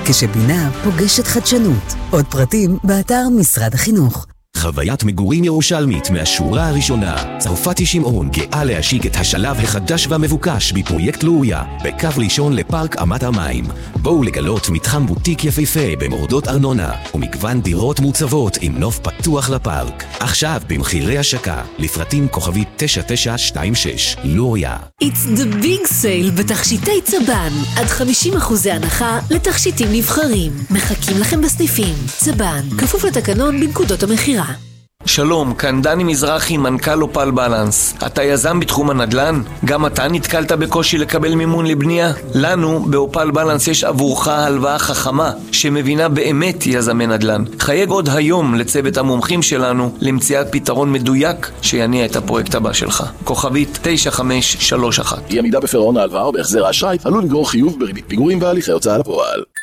כשבינה פוגשת חדשנות. עוד פרטים באתר משרד החינוך. חוויית מגורים ירושלמית מהשורה הראשונה. צרפתי שמעון גאה להשיק את השלב החדש והמבוקש בפרויקט לוריה, בקו ראשון לפארק אמת המים. בואו לגלות מתחם בוטיק יפהפה במורדות ארנונה, ומגוון דירות מוצבות עם נוף פתוח לפארק. עכשיו במחירי השקה, לפרטים כוכבית 9926. לוריה. It's the big sale בתכשיטי צבן. עד 50% הנחה לתכשיטים נבחרים. מחכים לכם בסניפים. צבן, כפוף לתקנון בנקודות המחירה. שלום, כאן דני מזרחי, מנכ"ל אופל בלנס. אתה יזם בתחום הנדל"ן? גם אתה נתקלת בקושי לקבל מימון לבנייה? לנו באופל בלנס יש עבורך הלוואה חכמה שמבינה באמת יזמי נדל"ן. חייג עוד היום לצוות המומחים שלנו למציאת פתרון מדויק שיניע את הפרויקט הבא שלך. כוכבית 9531. אי עמידה בפירעון ההלוואה או בהחזר האשראי עלול לגרור חיוב בריבית פיגורים והליכי הוצאה לפועל.